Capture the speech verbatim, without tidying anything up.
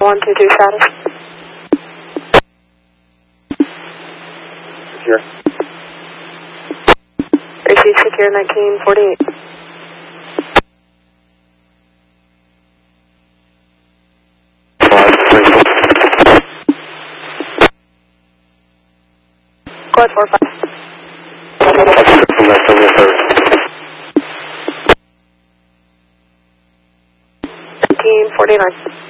one two two status. Secure. Receive secure nineteen forty-eight. Go ahead, four five. nineteen forty-nine.